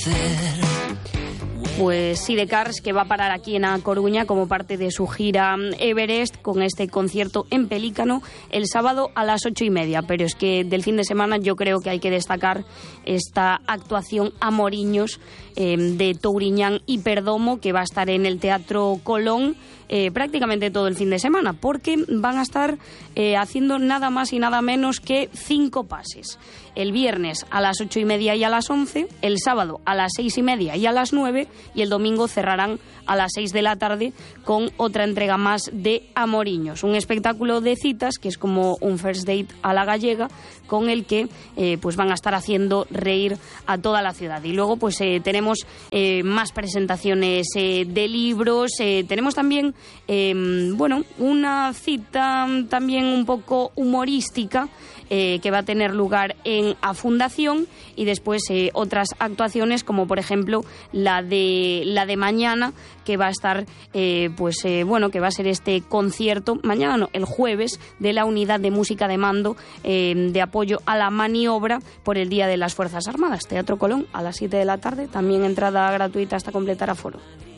Pues Sidecars, que va a parar aquí en A Coruña como parte de su gira Everest, con este concierto en Pelícano el sábado a las 8:30. Pero es que del fin de semana yo creo que hay que destacar esta actuación a Moriños de Touriñán y Perdomo, que va a estar en el Teatro Colón prácticamente todo el fin de semana, porque van a estar haciendo nada más y nada menos que 5 pases. El viernes a las 8:30 y a las 11, el sábado a las 6:30 y a las 9, y el domingo cerrarán a las 6 de la tarde con otra entrega más de Amoriños. Un espectáculo de citas que es como un first date a la gallega, con el que pues van a estar haciendo reír a toda la ciudad. Y luego pues tenemos más presentaciones de libros, tenemos también una cita también un poco humorística que va a tener lugar en A Fundación, y después otras actuaciones como por ejemplo la de mañana, que va a estar que va a ser este concierto mañana, no, el jueves, de la Unidad de Música de Mando de apoyo a la maniobra por el Día de las Fuerzas Armadas. Teatro Colón a las 7 de la tarde, también entrada gratuita hasta completar aforo.